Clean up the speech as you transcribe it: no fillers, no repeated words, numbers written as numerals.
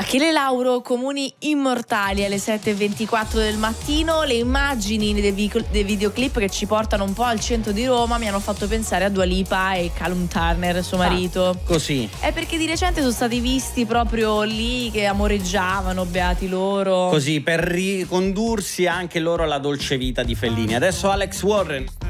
Achille Lauro, Comuni immortali, alle 7:24 del mattino. Le immagini dei videoclip che ci portano un po' al centro di Roma mi hanno fatto pensare a Dua Lipa e Callum Turner, suo marito. Così. È perché di recente sono stati visti proprio lì che amoreggiavano, beati loro. Così, per ricondursi anche loro alla dolce vita di Fellini. Adesso Alex Warren.